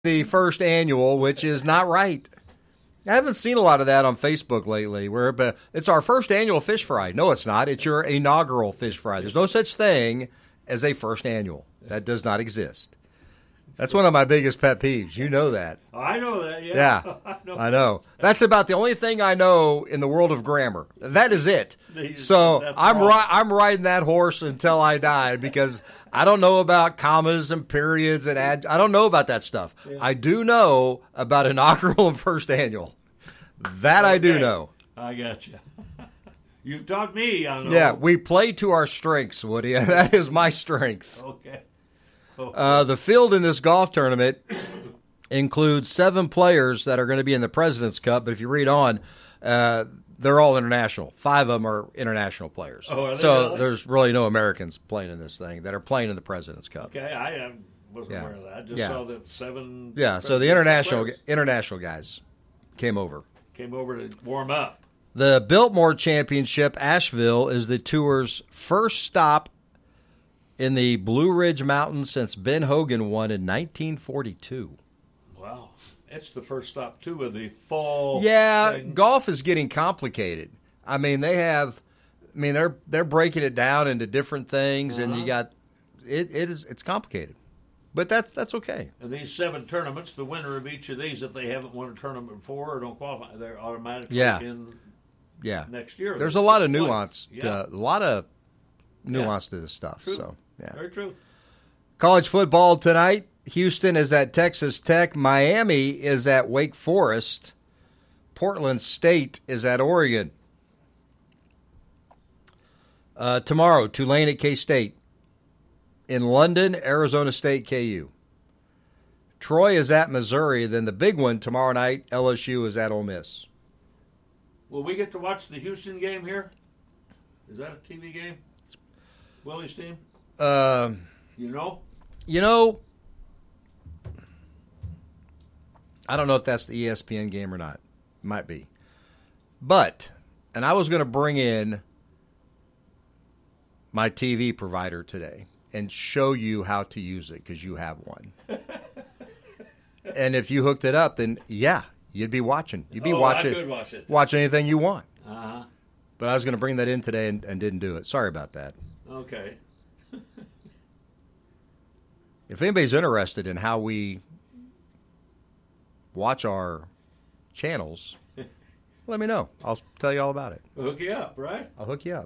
the first annual, which is not right. I haven't seen a lot of that on Facebook lately, where but it's our first annual fish fry. No, it's not. It's your inaugural fish fry. There's no such thing as a first annual. That does not exist. That's one of my biggest pet peeves. You know that. I know that, yeah. Yeah, I know. That's about the only thing I know in the world of grammar. That is it. So I'm riding that horse until I die because I don't know about commas and periods and I don't know about that stuff. Yeah. I do know about inaugural and first annual. That okay. I do know. I got you. You've taught me. Yeah, we play to our strengths, Woody. That is my strength. Okay. The field in this golf tournament includes 7 players that are going to be in the President's Cup, but if you read on, they're all international. 5 of them are international players. Oh, are they so really? There's really no Americans playing in this thing that are playing in the President's Cup. Okay, I wasn't aware of that. I just saw that 7. Yeah, so the international guys came over. Came over to warm up. The Biltmore Championship, Asheville, is the tour's first stop in the Blue Ridge Mountains since Ben Hogan won in 1942. Wow. It's the first stop, too, of the fall. Yeah, thing. Golf is getting complicated. I mean, they're breaking it down into different things, and you got it's complicated. But that's okay. And these 7 tournaments, the winner of each of these, if they haven't won a tournament before or don't qualify, they're automatically in next year. There's a lot of nuance. Yeah. A lot of nuance to this stuff. True. So, yeah. Very true. College football tonight. Houston is at Texas Tech. Miami is at Wake Forest. Portland State is at Oregon. Tomorrow, Tulane at K-State. In London, Arizona State, KU. Troy is at Missouri. Then the big one tomorrow night, LSU is at Ole Miss. Will we get to watch the Houston game here? Is that a TV game? Willie's team? You know, I don't know if that's the ESPN game or not. Might be. But, and I was going to bring in my TV provider today and show you how to use it because you have one. And if you hooked it up, then you'd be watching. You'd be watching. I could watch it. Watch anything you want. Uh-huh. But I was going to bring that in today and didn't do it. Sorry about that. Okay. If anybody's interested in how we watch our channels, let me know. I'll tell you all about it. We'll hook you up, right? I'll hook you up.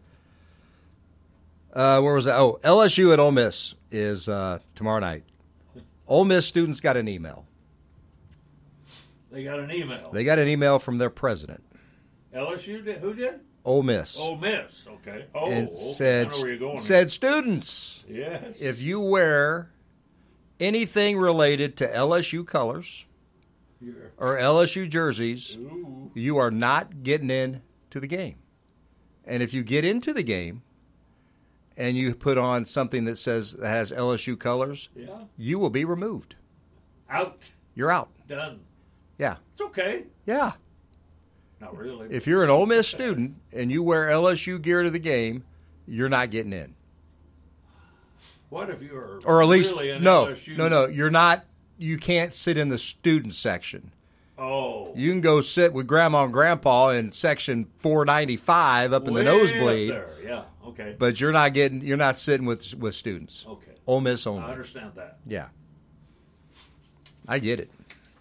Where was that? Oh, LSU at Ole Miss is tomorrow night. Ole Miss students got an email. They got an email? They got an email from their president. LSU did? Who did? Ole Miss. Ole Miss, okay. Oh, and okay. I know where you're going. Said students, yes, if you wear anything related to LSU colors or LSU jerseys, you are not getting in to the game. And if you get into the game and you put on something that has LSU colors, you will be removed. Out. You're out. Done. Yeah. It's okay. Yeah. Not really. If you're an Ole Miss student and you wear LSU gear to the game, you're not getting in. What if you're or at least really an no, LSU? No, you're not. You can't sit in the student section. Oh, you can go sit with Grandma and Grandpa in section 495 up in the nosebleed. Up there. Yeah, okay. But you're not sitting with students. Okay. Ole Miss only. I understand that. Yeah, I get it.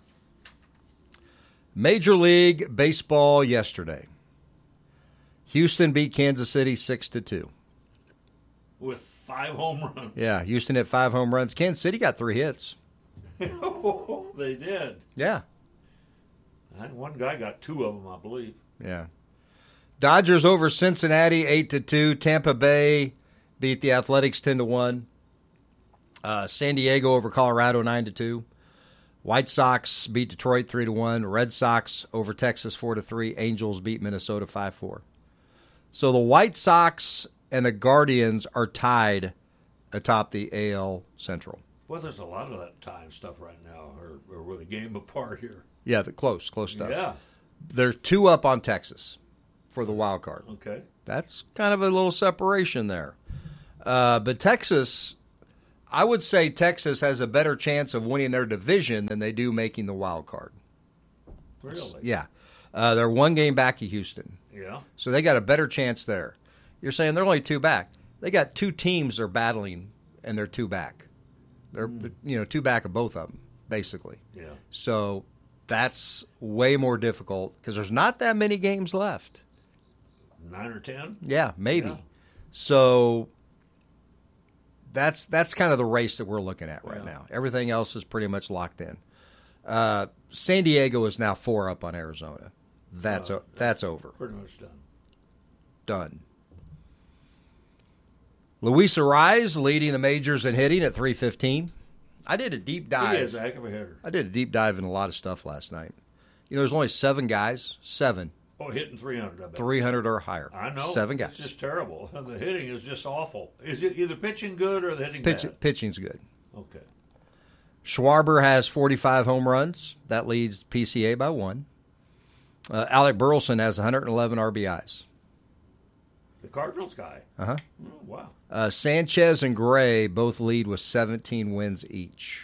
Major League Baseball yesterday. Houston beat Kansas City 6-2. With 5 home runs. Yeah, Houston hit 5 home runs. Kansas City got 3 hits. They did. Yeah. And one guy got 2 of them, I believe. Yeah. Dodgers over Cincinnati 8-2. Tampa Bay beat the Athletics 10-1. San Diego over Colorado 9-2. White Sox beat Detroit 3-1. Red Sox over Texas 4-3. Angels beat Minnesota 5-4. So the White Sox and the Guardians are tied atop the AL Central. Well, there's a lot of that time stuff right now, or we're the game apart here. Yeah, close stuff. Yeah. They're 2 up on Texas for the wild card. Okay. That's kind of a little separation there. But Texas, I would say Texas has a better chance of winning their division than they do making the wild card. Really? Yeah. They're one game back of Houston. Yeah. So they got a better chance there. You're saying they're only two back. They got two teams they're battling, and they're two back. They're two back of both of them, basically. Yeah. So that's way more difficult because there's not that many games left. 9 or 10? Yeah, maybe. Yeah. So that's kind of the race that we're looking at right Yeah. now. Everything else is pretty much locked in. San Diego is now 4 up on Arizona. That's over. Pretty much done. Done. Luis Arraez leading the majors in hitting at 315. I did a deep dive. He is a heck of a hitter. I did a deep dive in a lot of stuff last night. There's only 7 guys. 7. Oh, hitting 300, I bet. 300 or higher. I know. 7 guys. It's just terrible. The hitting is just awful. Is it either pitching good or the hitting bad? Pitching's good. Okay. Schwarber has 45 home runs. That leads PCA by 1. Alec Burleson has 111 RBIs. The Cardinals guy. Uh-huh. Oh, wow. Sanchez and Gray both lead with 17 wins each.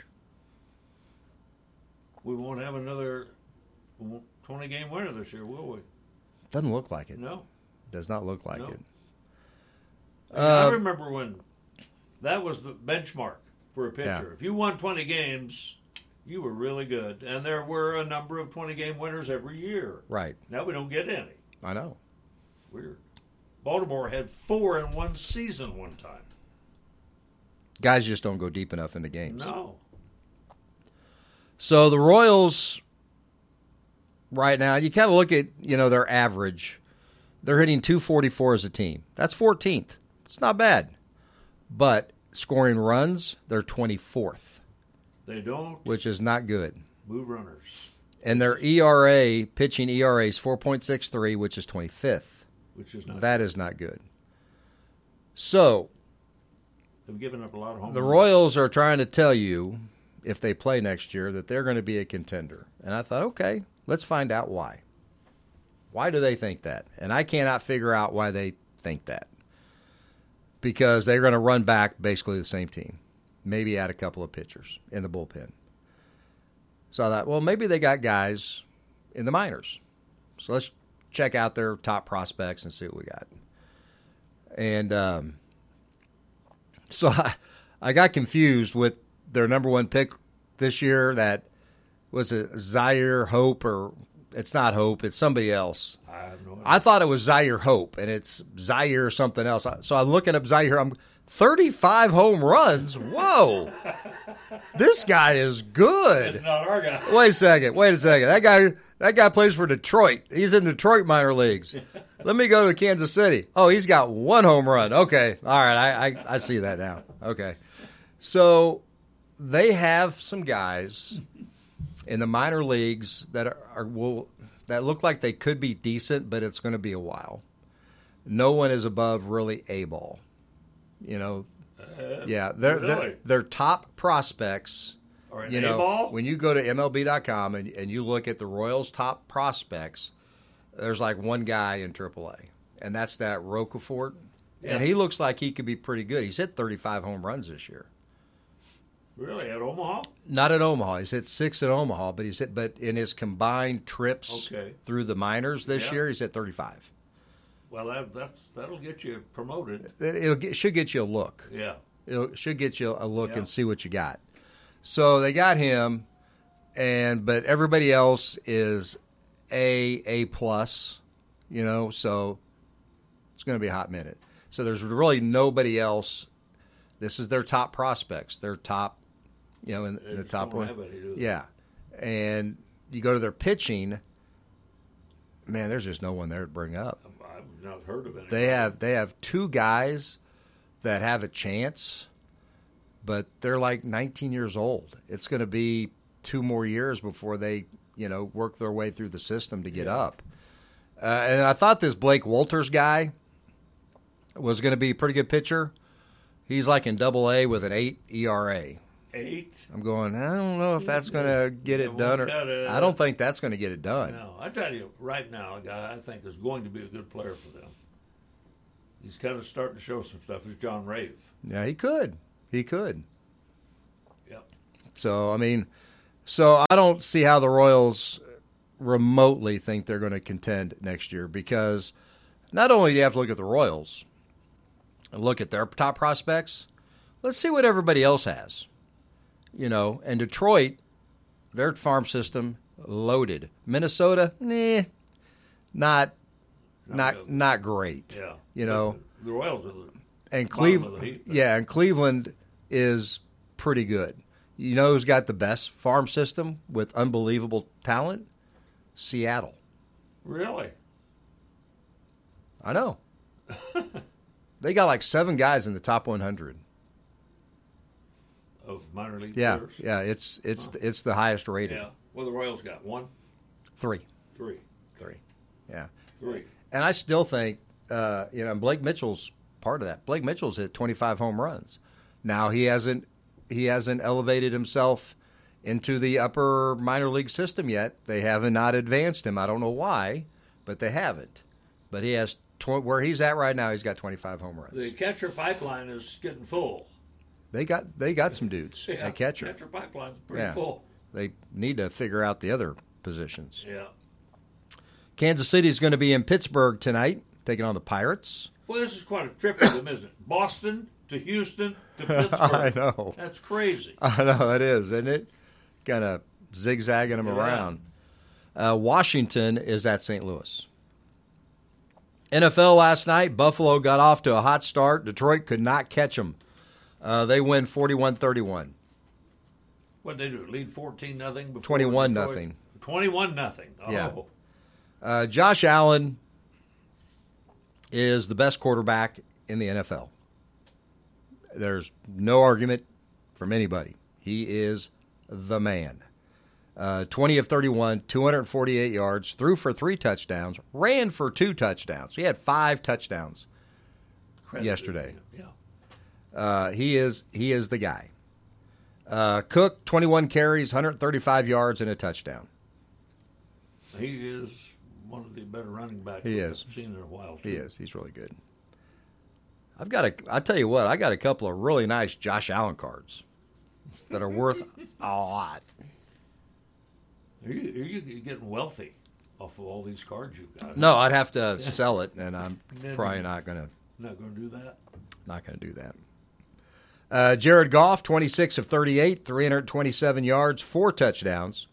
We won't have another 20-game winner this year, will we? Doesn't look like it. No. Does not look like it. I remember when that was the benchmark for a pitcher. Yeah. If you won 20 games, you were really good. And there were a number of 20-game winners every year. Right. Now we don't get any. I know. Weird. Baltimore had 4 in one season one time. Guys just don't go deep enough into games. No. So the Royals right now, you kind of look at, their average. They're hitting 244 as a team. That's 14th. It's not bad. But scoring runs, they're 24th. They don't. Which is not good. Move runners. And their ERA, pitching ERA is 4.63, which is 25th. Which is not That good. is not good. So They've given up a lot of home the runs. Royals are trying to tell you, if they play next year, that they're going to be a contender. And I thought, okay, let's find out why. Why do they think that? And I cannot figure out why they think that. Because they're going to run back basically the same team. Maybe add a couple of pitchers in the bullpen. So I thought, well, maybe they got guys in the minors. So let's check out their top prospects and see what we got. And so I got confused with their number 1 pick this year. That was a Zaire Hope, or it's not Hope, it's somebody else. I have no idea. I thought it was Zaire Hope, and it's Zaire something else. So I'm looking up Zaire. I'm 35 home runs. Whoa, this guy is good. It's not our guy. Wait a second. That guy plays for Detroit. He's in Detroit minor leagues. Let me go to Kansas City. Oh, he's got 1 home run. Okay. All right. I see that now. Okay. So they have some guys in the minor leagues that that look like they could be decent, but it's going to be a while. No one is above really A-ball. Yeah, they're top prospects. Or an A-ball? When you go to MLB.com and you look at the Royals' top prospects, there's like one guy in AAA, and that's that Rocafort. Yeah. And he looks like he could be pretty good. He's hit 35 home runs this year. Really? At Omaha? Not at Omaha. He's hit 6 at Omaha, but in his combined trips through the minors this year, he's hit 35. Well, that'll get you promoted. Should get you a look. Yeah. It should get you a look and see what you got. So they got him, but everybody else is A plus, so it's going to be a hot minute. So there's really nobody else. This is their top prospects. Their top, in the top one. Yeah. And you go to their pitching, man, there's just no one there to bring up. I've not heard of it. They have 2 guys that have a chance, but they're like 19 years old. It's going to be 2 more years before they, work their way through the system to get up. And I thought this Blake Walters guy was going to be a pretty good pitcher. He's like in AA with an 8 ERA. 8? I'm going, I don't know if that's going to get it done. I don't think that's going to get it done. No, I tell you, right now, a guy I think is going to be a good player for them. He's kind of starting to show some stuff. Is John Rave. Yeah, he could. So, I don't see how the Royals remotely think they're going to contend next year, because not only do you have to look at the Royals and look at their top prospects, let's see what everybody else has. And Detroit, their farm system, loaded. Minnesota, not great. Yeah. The Royals are and Cleveland is pretty good. You know who's got the best farm system with unbelievable talent? Seattle. Really? I know. They got like 7 guys in the top 100 of minor league players. Yeah, it's the highest rated. Yeah. Well, the Royals got 1, 3. 3. Yeah. 3. And I still think, Blake Mitchell's part of that. Blake Mitchell's hit 25 home runs. Now he hasn't elevated himself into the upper minor league system yet. They haven't not advanced him. I don't know why, but they haven't. But he has where he's at right now. He's got 25 home runs. The catcher pipeline is getting full. They got some dudes at catcher. Catcher pipeline's pretty full. They need to figure out the other positions. Yeah. Kansas City is going to be in Pittsburgh tonight, taking on the Pirates. Well, this is quite a trip for them, isn't it? Boston to Houston to Pittsburgh. I know. That's crazy. I know, it is, isn't it? Kind of zigzagging them around. Washington is at St. Louis. NFL last night, Buffalo got off to a hot start. Detroit could not catch them. They win 41-31. What did they do? Lead 14-0? 21-0. 21-0. Oh. Yeah. Josh Allen is the best quarterback in the NFL. There's no argument from anybody. He is the man. 20 of 31, 248 yards, threw for 3 touchdowns, ran for 2 touchdowns. He had 5 touchdowns yesterday. Yeah. He is the guy. Cook, 21 carries, 135 yards, and a touchdown. He is one of the better running backs I've seen in a while. He is. He's really good. I tell you what, I got a couple of really nice Josh Allen cards that are worth a lot. Are you getting wealthy off of all these cards you've got? No, I'd have to sell it, and I'm probably not going to. Not going to do that? Not going to do that. Jared Goff, 26 of 38, 327 yards, 4 touchdowns.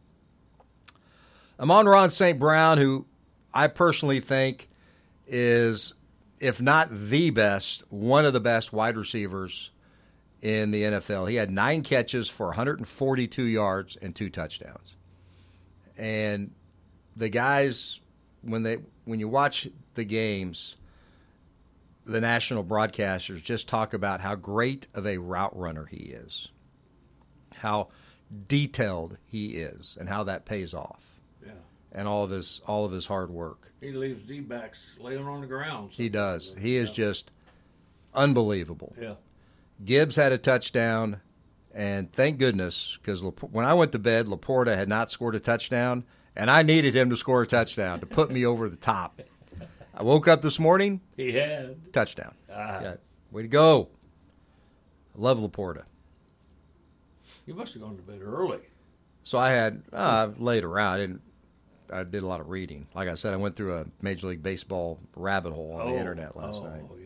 Amon-Ra St. Brown, who I personally think is, if not the best, one of the best wide receivers in the NFL. He had 9 catches for 142 yards and 2 touchdowns. And the guys, when you watch the games, the national broadcasters just talk about how great of a route runner he is, how detailed he is, and how that pays off. Yeah. And all of his hard work. He leaves D-backs laying on the ground. He does. He is just unbelievable. Yeah. Gibbs had a touchdown, and thank goodness, because when I went to bed, Laporta had not scored a touchdown, and I needed him to score a touchdown to put me over the top. I woke up this morning. He had. Touchdown. Yeah. Way to go. I love Laporta. You must have gone to bed early. So I had laid around. I did a lot of reading. Like I said, I went through a Major League Baseball rabbit hole on the internet last night. Oh, yeah.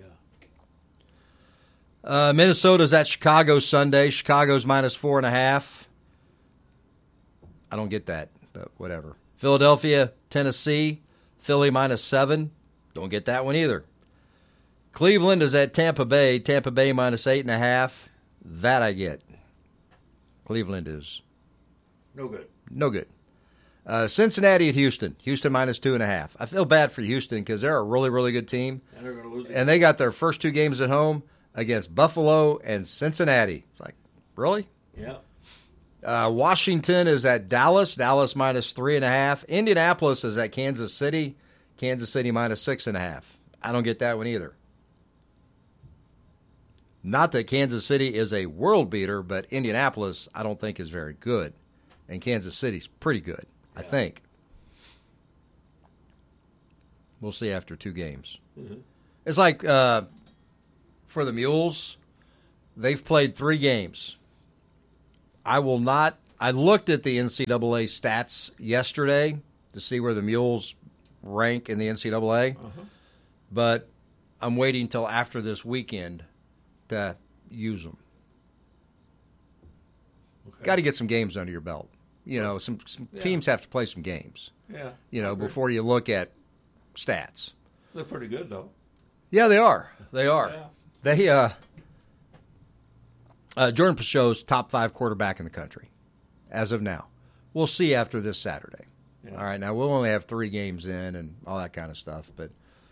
Minnesota's at Chicago Sunday. Chicago's -4.5. I don't get that, but whatever. Philadelphia, Tennessee. Philly -7. Don't get that one either. Cleveland is at Tampa Bay. Tampa Bay -8.5. That I get. Cleveland is no good. No good. Cincinnati at Houston. Houston -2.5. I feel bad for Houston because they're a really, really good team. And they're going to lose. And they got their first 2 games at home against Buffalo and Cincinnati. It's like, really? Yeah. Washington is at Dallas. Dallas -3.5. Indianapolis is at Kansas City. Kansas City -6.5. I don't get that one either. Not that Kansas City is a world beater, but Indianapolis I don't think is very good. And Kansas City's pretty good, I think. We'll see after 2 games. Mm-hmm. It's like for the Mules, they've played 3 games. I will not. I looked at the NCAA stats yesterday to see where the Mules rank in the NCAA, but I'm waiting till after this weekend to use them. Okay. Got to get some games under your belt. You know, some teams have to play some games. Yeah. You know, before you look at stats. They're pretty good, though. Yeah, they are. They are. Yeah. Jordan Pachot's top 5 quarterback in the country as of now. We'll see after this Saturday. Yeah. All right, now we'll only have 3 games in and all that kind of stuff, but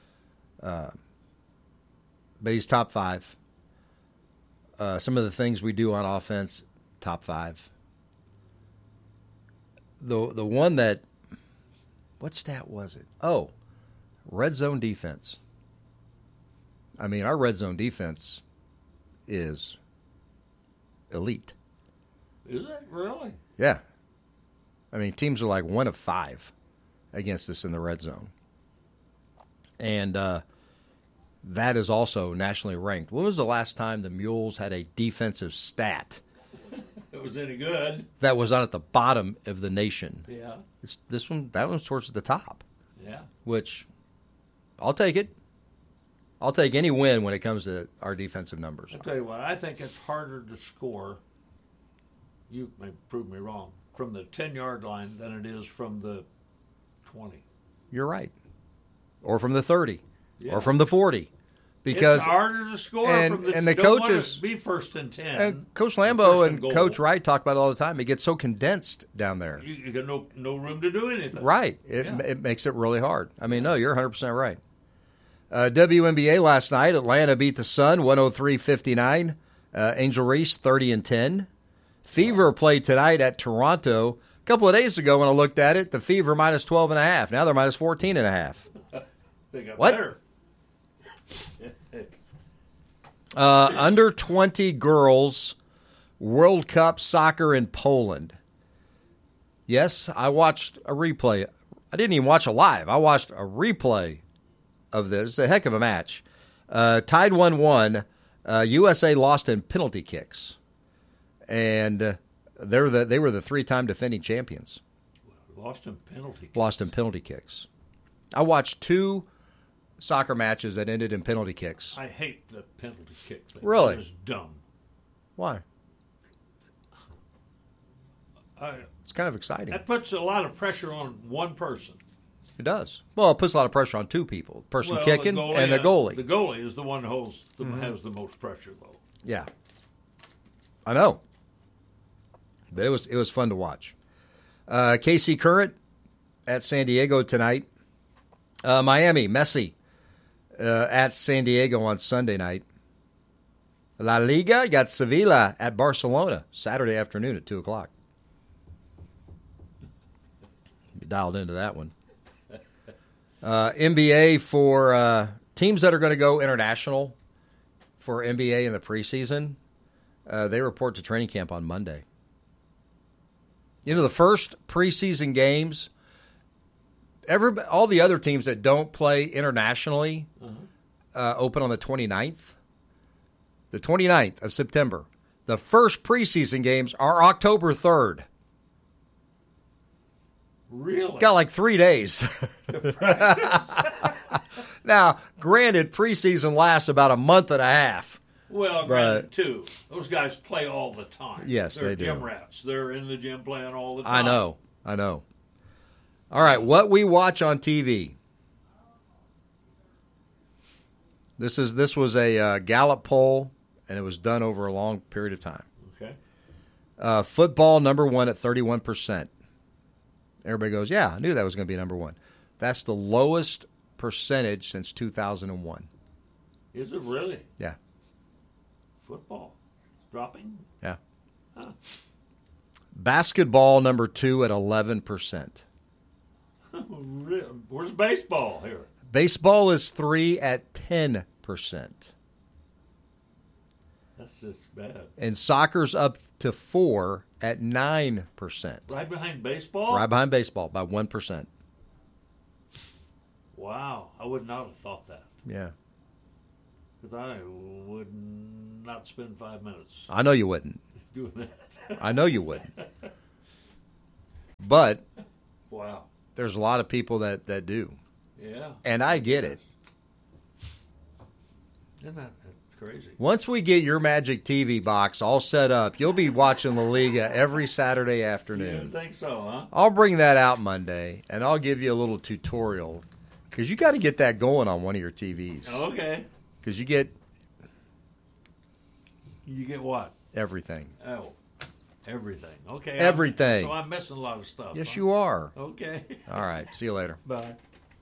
he's top 5. Some of the things we do on offense, top 5. The one that, what stat was it? Oh, red zone defense. I mean, our red zone defense is elite. Is it really? Yeah. I mean, teams are like 1 of 5 against us in the red zone. And that is also nationally ranked. When was the last time the Mules had a defensive stat it was any good that was on at the bottom of the nation? Yeah. That one's towards the top. Yeah. Which, I'll take it. I'll take any win when it comes to our defensive numbers. I'll tell you what, I think it's harder to score, you may prove me wrong, from the 10-yard line than it is from the 20. You're right. Or from the 30. Yeah. Or from the 40. Because it's harder to score and the coaches be first and 10. And Coach Lambeau and Coach Wright talk about it all the time. It gets so condensed down there. You got no room to do anything. Right. It makes it really hard. I mean, no, you're 100% right. WNBA last night, Atlanta beat the Sun 103-59. Angel Reese 30-10. Fever played tonight at Toronto. A couple of days ago when I looked at it, the Fever minus 12.5. Now they're minus 14.5. They got what? Better. Under 20 girls World Cup soccer in Poland. Yes, I watched a replay. I didn't even watch a live. I watched a replay of this. It's a heck of a match. Tied 1-1. USA lost in penalty kicks. And they were the 3-time defending champions. Lost in penalty kicks. Lost in penalty kicks. I watched 2 soccer matches that ended in penalty kicks. I hate the penalty kick thing. Really? It's dumb. Why? It's kind of exciting. That puts a lot of pressure on one person. It does. Well, it puts a lot of pressure on 2 people. The person kicking and the goalie. The goalie is the one who has the most pressure, though. Yeah. I know. But it was fun to watch. KC Current at San Diego tonight. Miami, Messi at San Diego on Sunday night. La Liga, you got Sevilla at Barcelona Saturday afternoon at 2 o'clock. Be dialed into that one. NBA for teams that are going to go international for NBA in the preseason. They report to training camp on Monday. You know, the first preseason games, all the other teams that don't play internationally open on the 29th. The 29th of September. The first preseason games are October 3rd. Really? Got like 3 days. Now, granted, preseason lasts about a month and a half. Well, granted, too. Those guys play all the time. Yes, They're they do. gym rats. They're in the gym playing all the I time. know. All right, what we watch on TV. This was a Gallup poll, and it was done over a long period of time. Okay. Football, number 1 at 31%. Everybody goes, yeah, I knew that was going to be number 1. That's the lowest percentage since 2001. Is it really? Yeah. Football dropping? Yeah. Huh. Basketball, number 2 at 11%. Where's baseball here? Baseball is 3 at 10%. That's just bad. And soccer's up to 4 at 9%. Right behind baseball? Right behind baseball by 1%. Wow. I would not have thought that. Yeah. Because I would not spend 5 minutes. I know you wouldn't. doing that. I know you wouldn't. But wow, there's a lot of people that do. Yeah. And I get it. Isn't that crazy? Once we get your Magic TV box all set up, you'll be watching La Liga every Saturday afternoon. You think so, huh? I'll bring that out Monday, and I'll give you a little tutorial. Because you got to get that going on one of your TVs. Okay. Because you get... You get what? Everything. Oh, everything. Okay. Everything. So I'm missing a lot of stuff. Yes, you are. Okay. All right. See you later. Bye.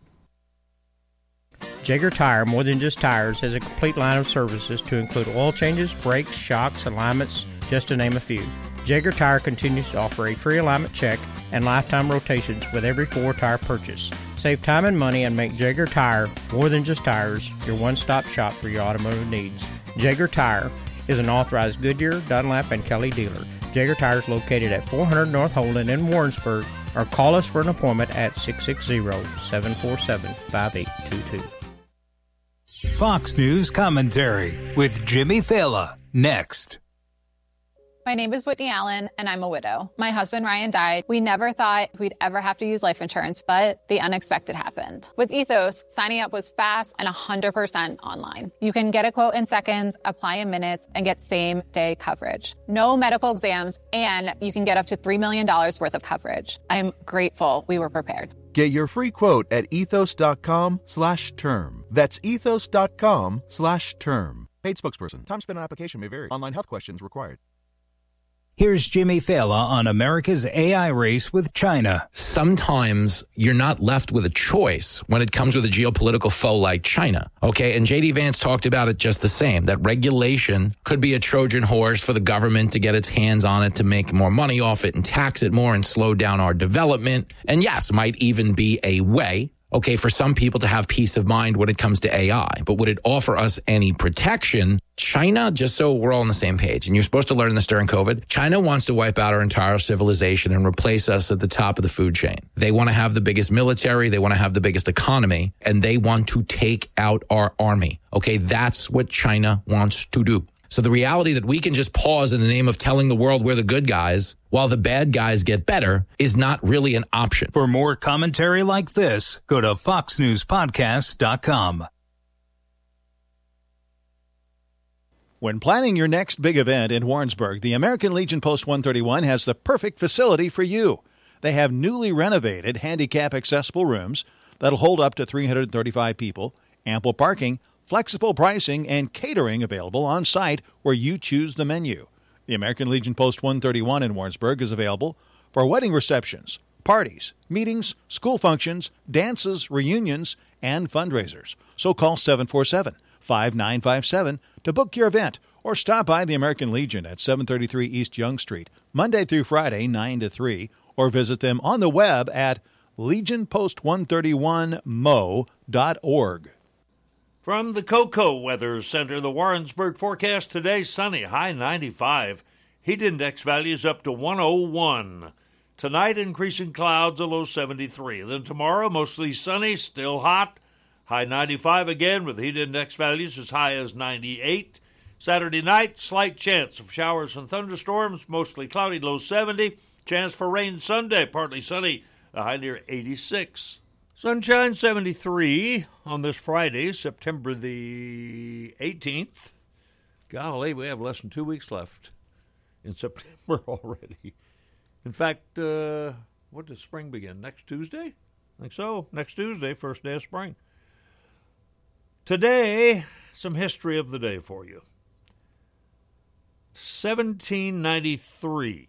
Jaeger Tire, more than just tires, has a complete line of services to include oil changes, brakes, shocks, alignments, just to name a few. Jaeger Tire continues to offer a free alignment check and lifetime rotations with every 4-tire purchase. Save time and money and make Jaeger Tire, more than just tires, your one-stop shop for your automotive needs. Jaeger Tire is an authorized Goodyear, Dunlap, and Kelly dealer. Jaeger Tire is located at 400 North Holden in Warrensburg, or call us for an appointment at 660-747-5822. Fox News Commentary with Jimmy Fallon, next. My name is Whitney Allen, and I'm a widow. My husband, Ryan, died. We never thought we'd ever have to use life insurance, but the unexpected happened. With Ethos, signing up was fast and 100% online. You can get a quote in seconds, apply in minutes, and get same-day coverage. No medical exams, and you can get up to $3 million worth of coverage. I'm grateful we were prepared. Get your free quote at ethos.com/term. That's ethos.com/term. Paid spokesperson. Time spent on application may vary. Online health questions required. Here's Jimmy Fallon on America's AI race with China. Sometimes you're not left with a choice when it comes with a geopolitical foe like China. Okay, and J.D. Vance talked about it just the same, that regulation could be a Trojan horse for the government to get its hands on it, to make more money off it and tax it more and slow down our development. And yes, might even be a way, okay, for some people to have peace of mind when it comes to AI. But would it offer us any protection? China, just so we're all on the same page, and you're supposed to learn this during COVID, China wants to wipe out our entire civilization and replace us at the top of the food chain. They want to have the biggest military, they want to have the biggest economy, and they want to take out our army. Okay, that's what China wants to do. So the reality that we can just pause in the name of telling the world we're the good guys while the bad guys get better is not really an option. For more commentary like this, go to foxnewspodcast.com. When planning your next big event in Warrensburg, the American Legion Post 131 has the perfect facility for you. They have newly renovated handicap-accessible rooms that'll hold up to 335 people, ample parking, flexible pricing, and catering available on site where you choose the menu. The American Legion Post 131 in Warrensburg is available for wedding receptions, parties, meetings, school functions, dances, reunions, and fundraisers. So call 747-5957 to book your event or stop by the American Legion at 733 East Young Street, Monday through Friday, 9 to 3, or visit them on the web at legionpost131mo.org. From the Cocoa Weather Center, the Warrensburg forecast today, sunny, high 95. Heat index values up to 101. Tonight, increasing clouds, a low 73. Then tomorrow, mostly sunny, still hot, high 95 again with heat index values as high as 98. Saturday night, slight chance of showers and thunderstorms, mostly cloudy, low 70. Chance for rain Sunday, partly sunny, a high near 86. Sunshine 73 on this Friday, September the 18th. Golly, we have less than 2 weeks left in September already. In fact, what does spring begin? Next Tuesday? I think so. Next Tuesday, first day of spring. Today, some history of the day for you. 1793.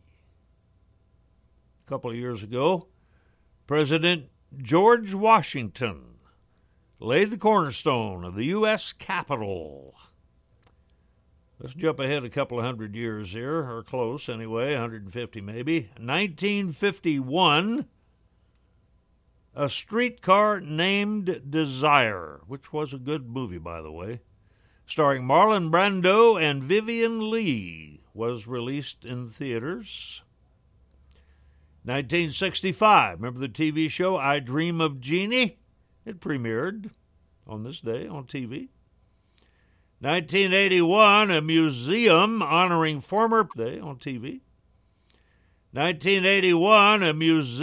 A couple of years ago, President George Washington laid the cornerstone of the U.S. Capitol. Let's jump ahead a couple of hundred years here, or close anyway, 150 maybe. 1951, A Streetcar Named Desire, which was a good movie, by the way, starring Marlon Brando and Vivian Leigh, was released in theaters. 1965, remember the TV show I Dream of Jeannie? It premiered on this day on TV. 1981, a museum honoring former day on TV. 1981, a museum